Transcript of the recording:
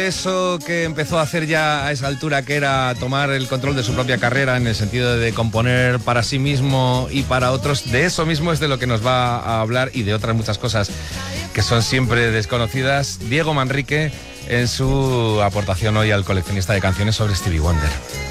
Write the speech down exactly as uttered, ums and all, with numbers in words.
Eso que empezó a hacer ya a esa altura, que era tomar el control de su propia carrera en el sentido de componer para sí mismo y para otros, de eso mismo es de lo que nos va a hablar y de otras muchas cosas que son siempre desconocidas, Diego Manrique, en su aportación hoy al coleccionista de canciones sobre Stevie Wonder.